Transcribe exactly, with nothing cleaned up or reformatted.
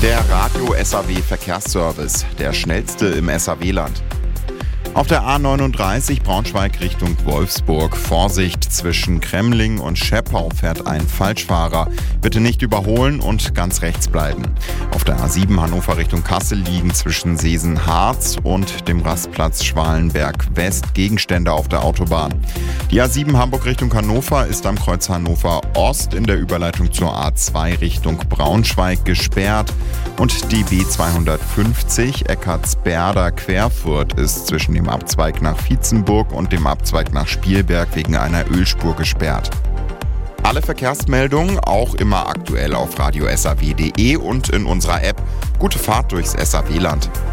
Der Radio-S A W-Verkehrsservice, der schnellste im S A W-Land. Auf der A neununddreißig Braunschweig Richtung Wolfsburg. Vorsicht, zwischen Kremling und Scheppau fährt ein Falschfahrer. Bitte nicht überholen und ganz rechts bleiben. Auf der A sieben Hannover Richtung Kassel liegen zwischen Seesen-Harz und dem Rastplatz Schwalenberg West Gegenstände auf der Autobahn. Die A sieben Hamburg Richtung Hannover ist am Kreuz Hannover Ost in der Überleitung zur A zwei Richtung Braunschweig gesperrt. Und die B zweihundertfünfzig Eckartsberda Querfurt ist zwischen dem Abzweig nach Vietzenburg und dem Abzweig nach Spielberg wegen einer Ölspur gesperrt. Alle Verkehrsmeldungen auch immer aktuell auf radio S A W punkt de und in unserer App. Gute Fahrt durchs S A W-Land.